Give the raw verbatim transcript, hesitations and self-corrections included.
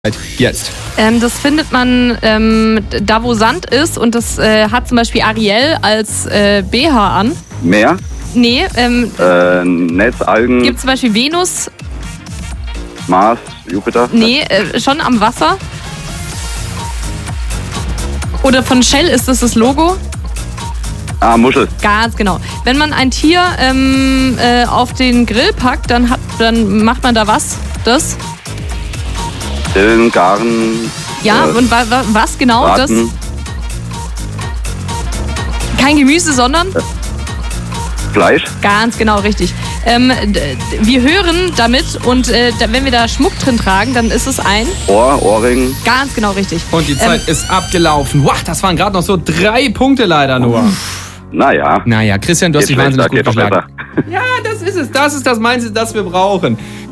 Jetzt. Ähm, das findet man ähm, da, wo Sand ist, und das äh, hat zum Beispiel Ariel als äh, B H an. Meer? Nee, ähm, Äh, Netz, Algen, gibt zum Beispiel Venus. Mars, Jupiter? Nee, äh, schon am Wasser. Oder von Shell ist das das Logo. Ah, Muschel. Ganz genau. Wenn man ein Tier ähm, äh, auf den Grill packt, dann, hat, dann macht man da was? Das? Dillen, Garen. Ja, äh, und wa wa was genau? Braten, Das? Kein Gemüse, sondern? Fleisch. Ganz genau, richtig. Ähm, d- wir hören damit, und äh, da, wenn wir da Schmuck drin tragen, dann ist es ein... Ohr, Ohrring. Ganz genau, richtig. Und die Zeit Ähm, ist abgelaufen. Wow, das waren gerade noch so drei Punkte leider nur. Naja. Naja, Christian, du hast Geht dich wahnsinnig schlechter, gut geht noch geschlagen. besser. Ja, das ist es. Das ist das Mindset, das wir brauchen.